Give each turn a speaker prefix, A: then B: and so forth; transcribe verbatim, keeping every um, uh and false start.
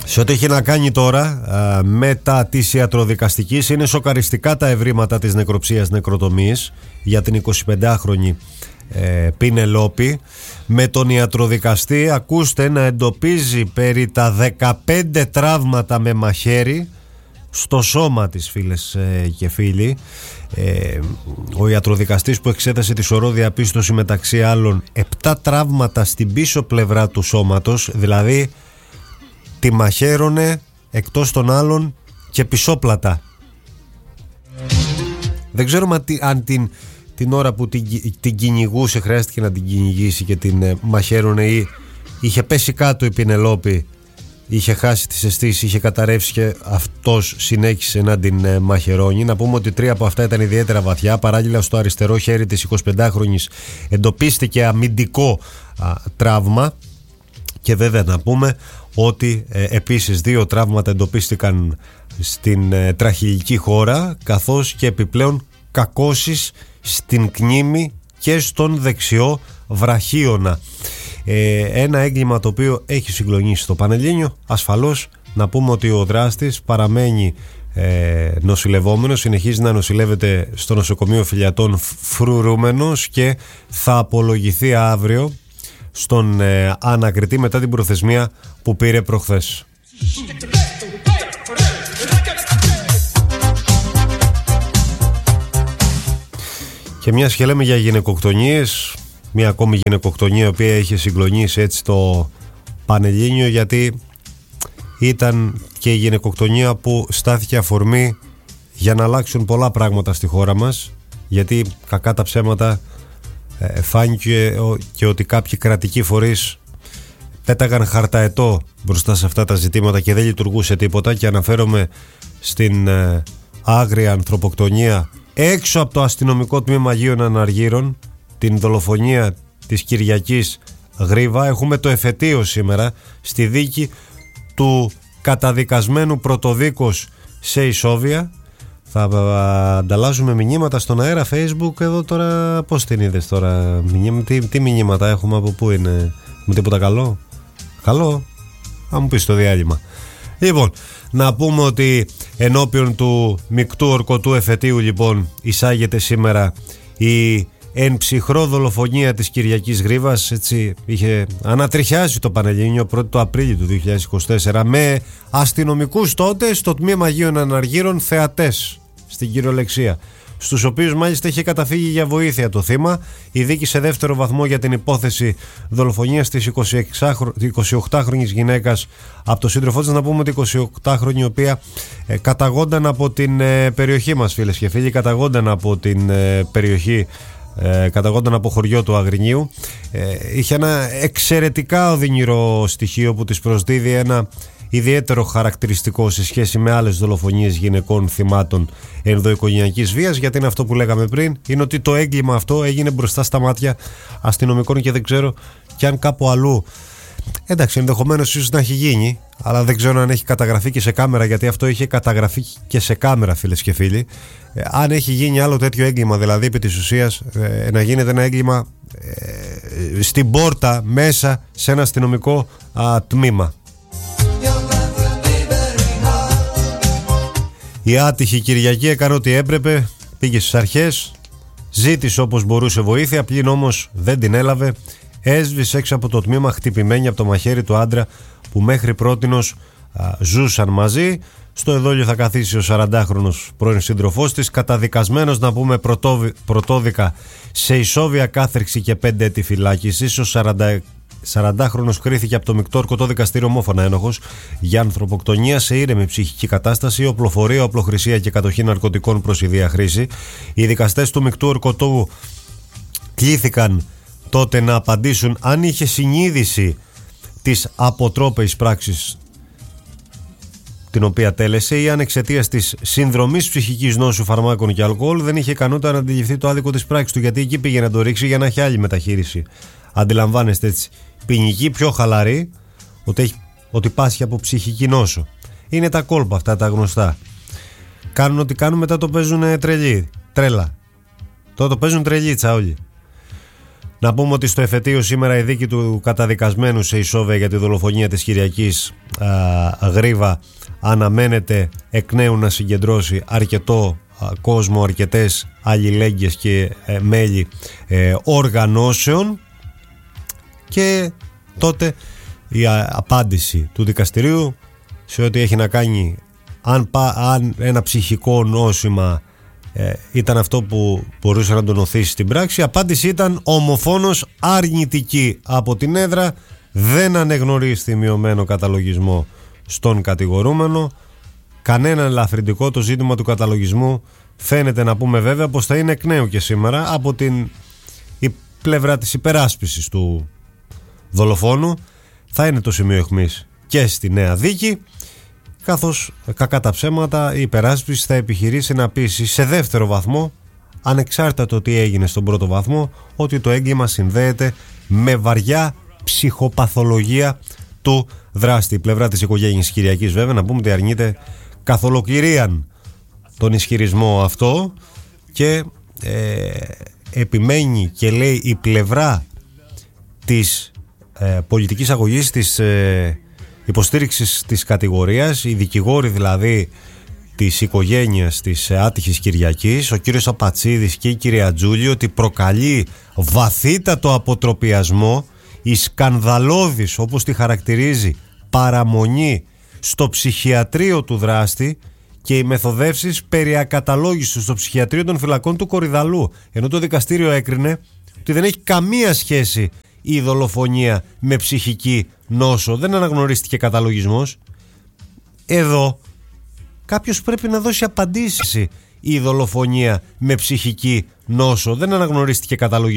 A: Σε ό,τι έχει να κάνει τώρα μετά της ιατροδικαστικής, είναι σοκαριστικά τα ευρήματα της νεκροψίας νεκροτομής για την εικοσιπεντάχρονη ε, Πινελόπη, με τον ιατροδικαστή, ακούστε, να εντοπίζει περί τα δεκαπέντε τραύματα με μαχαίρι στο σώμα της, φίλες ε, και φίλοι. ε, Ο ιατροδικαστής που εξέτασε τη σωρό διαπίστωση μεταξύ άλλων επτά τραύματα στην πίσω πλευρά του σώματος, δηλαδή τη μαχαίρωνε εκτός των άλλων και πισόπλατα. Δεν ξέρω αν την, την ώρα που την, την κυνηγούσε χρειάστηκε να την κυνηγήσει και την ε, μαχαίρωνε, ή είχε πέσει κάτω η Πινελόπη, είχε χάσει τις αισθήσεις, είχε καταρρεύσει και αυτός συνέχισε να την ε, μαχαιρώνει. Να πούμε ότι τρία από αυτά ήταν ιδιαίτερα βαθιά. Παράλληλα, στο αριστερό χέρι της εικοσιπεντάχρονης εντοπίστηκε αμυντικό α, τραύμα. Και βέβαια να πούμε ότι ε, επίσης δύο τραύματα εντοπίστηκαν στην ε, τραχηλική χώρα, καθώς και επιπλέον κακώσεις στην κνήμη και στον δεξιό βραχίωνα. Ε, ένα έγκλημα το οποίο έχει συγκλονίσει το Πανελλήνιο. Ασφαλώς να πούμε ότι ο δράστης παραμένει ε, νοσηλευόμενος, συνεχίζει να νοσηλεύεται στο νοσοκομείο Φυλιατών φρουρούμενος και θα απολογηθεί αύριο στον ε, ανακριτή μετά την προθεσμία που πήρε προχθές. Και μιας και λέμε για γυναικοκτονίες, μια ακόμη γυναικοκτονία η οποία είχε συγκλονίσει έτσι το Πανελλήνιο, γιατί ήταν και η γυναικοκτονία που στάθηκε αφορμή για να αλλάξουν πολλά πράγματα στη χώρα μας, γιατί κακά τα ψέματα ε, φάνηκε και ότι κάποιοι κρατικοί φορείς πέταγαν χαρταετό μπροστά σε αυτά τα ζητήματα και δεν λειτουργούσε τίποτα, και αναφέρομαι στην ε, άγρια ανθρωποκτονία έξω από το αστυνομικό τμήμα Αγίων Αναργύρων, την δολοφονία της Κυριακής Γρίβα. Έχουμε το εφετείο σήμερα στη δίκη του καταδικασμένου πρωτοδίκος σε ισόβια. Θα ανταλλάσσουμε μηνύματα στον αέρα Facebook εδώ τώρα. Πώς την είδες τώρα? Τι, τι μηνύματα έχουμε, από πού είναι? Με τίποτα καλό? Καλό, θα μου πεις το διάλειμμα. Λοιπόν, να πούμε ότι ενώπιον του μεικτού ορκωτού εφετείου λοιπόν εισάγεται σήμερα η εν ψυχρό δολοφονία της Κυριακής Γρίβας. Έτσι είχε ανατριχιάσει το Πανελλήνιο πρώτη του Απρίλη του δύο χιλιάδες είκοσι τέσσερα, με αστυνομικούς τότε στο τμήμα Αγίων Αναργύρων θεατές στην κυριολεξία, στους οποίους μάλιστα είχε καταφύγει για βοήθεια το θύμα. Η δίκη σε δεύτερο βαθμό για την υπόθεση δολοφονίας της εικοσιοκτάχρονης γυναίκας από το σύντροφό της. Να πούμε ότι η εικοσιοκτάχρονη, η οποία ε, καταγόνταν από την ε, περιοχή μας, φίλες και φίλοι, καταγόνταν από την ε, περιοχή Ε, καταγόνταν από χωριό του Αγρινίου. ε, Είχε ένα εξαιρετικά οδυνηρό στοιχείο που της προσδίδει ένα ιδιαίτερο χαρακτηριστικό σε σχέση με άλλες δολοφονίες γυναικών θυμάτων ενδοοικογενειακής βίας, γιατί είναι αυτό που λέγαμε πριν, είναι ότι το έγκλημα αυτό έγινε μπροστά στα μάτια αστυνομικών και δεν ξέρω κι αν κάπου αλλού. Εντάξει, ενδεχομένως ίσως να έχει γίνει, αλλά δεν ξέρω αν έχει καταγραφεί και σε κάμερα, γιατί αυτό είχε καταγραφεί και σε κάμερα, φίλες και φίλοι. Ε, αν έχει γίνει άλλο τέτοιο έγκλημα, δηλαδή επί της ουσίας ε, να γίνεται ένα έγκλημα ε, στην πόρτα μέσα σε ένα αστυνομικό α, τμήμα. Η άτυχη Κυριακή έκανε ό,τι έπρεπε, πήγε στις αρχές, ζήτησε όπως μπορούσε βοήθεια, πλην όμως δεν την έλαβε. Έσβησε έξω από το τμήμα χτυπημένη από το μαχαίρι του άντρα που μέχρι πρότινος α, ζούσαν μαζί. Στο εδόλιο θα καθίσει ο σαραντάχρονος πρώην σύντροφός της, καταδικασμένος να πούμε πρωτόβι, πρωτόδικα σε ισόβια κάθριξη και πέντε έτη φυλάκισης. Ο σαραντάχρονος κρίθηκε από το μεικτό ορκωτό δικαστήριο ομόφωνα ένοχος για ανθρωποκτονία σε ήρεμη ψυχική κατάσταση, οπλοφορία, οπλοχρησία και κατοχή ναρκωτικών προς ιδία χρήση. Οι δικαστές του μεικτού ορκωτού κλήθηκαν τότε να απαντήσουν αν είχε συνείδηση της αποτρόπαιης πράξης την οποία τέλεσε, ή αν εξαιτίας της συνδρομής ψυχικής νόσου, φαρμάκων και αλκοόλ δεν είχε ικανότητα να αντιληφθεί το άδικο της πράξης του, γιατί εκεί πήγε να το ρίξει για να έχει άλλη μεταχείριση. Αντιλαμβάνεστε, έτσι, ποινική, πιο χαλαρή, ότι, έχει, ότι πάσχει από ψυχική νόσο. Είναι τα κόλπα αυτά τα γνωστά. Κάνουν ό,τι κάνουν, μετά το παίζουν τρελή, τρέλα. Τώρα το παίζουν τρελίτσα όλοι. Να πούμε ότι στο εφετείο σήμερα η δίκη του καταδικασμένου σε ισόβια για τη δολοφονία της Κυριακής α, Γρίβα αναμένεται εκ νέου να συγκεντρώσει αρκετό α, κόσμο, αρκετές αλληλέγγυες και ε, μέλη ε, οργανώσεων, και τότε η α, απάντηση του δικαστηρίου σε ό,τι έχει να κάνει αν, πα, αν ένα ψυχικό νόσημα ε, ήταν αυτό που μπορούσε να τον οθήσει στην πράξη. Η απάντηση ήταν ομοφόνος αρνητική από την έδρα. Δεν ανεγνωρίστη μειωμένο καταλογισμό στον κατηγορούμενο. Κανένα ελαφρυντικό. Το ζήτημα του καταλογισμού φαίνεται να πούμε βέβαια πως θα είναι εκ νέου και σήμερα από την η πλευρά της υπεράσπισης του δολοφόνου. Θα είναι το σημείο αιχμής και στη νέα δίκη, καθώς κακά τα ψέματα η υπεράσπιση θα επιχειρήσει να πείσει σε δεύτερο βαθμό, ανεξάρτητα το τι έγινε στον πρώτο βαθμό, ότι το έγκλημα συνδέεται με βαριά ψυχοπαθολογία του δράστη. Η πλευρά της οικογένειας Κυριακής βέβαια να πούμε ότι αρνείται καθ' ολοκληρίαν τον ισχυρισμό αυτό και ε, επιμένει και λέει η πλευρά της ε, πολιτικής αγωγής, της ε, υποστήριξης της κατηγορίας, οι δικηγόροι δηλαδή της οικογένειας της άτυχης Κυριακής, ο κύριος Απατσίδης και η κυρία Τζούλη, ότι προκαλεί βαθύτατο αποτροπιασμό η σκανδαλώδης, όπως τη χαρακτηρίζει, παραμονή στο ψυχιατρίο του δράστη και οι μεθοδεύσεις περί ακαταλόγησης στο ψυχιατρίο των φυλακών του Κορυδαλού, ενώ το δικαστήριο έκρινε ότι δεν έχει καμία σχέση η δολοφονία με ψυχική νόσο, δεν αναγνωρίστηκε καταλογισμός. Εδώ κάποιος πρέπει να δώσει απαντήσεις. Η δολοφονία με ψυχική νόσο δεν αναγνωρίστηκε καταλογισμός.